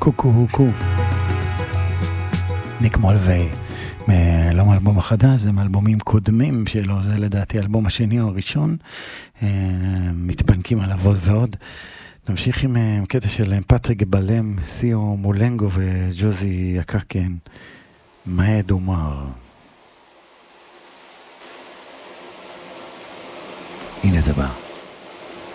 קוקו הוקו. ניק מולווי, לא מאלבום החדש, זה מאלבומים קודמים שלו, זה לדעתי האלבום השני או הראשון, מתפנקים עליו עוד ועוד. נמשיך עם קטע של פטריק בלם, סיו מולנגו וג'וזי יקקן, מעד אומר. הנה זה בא.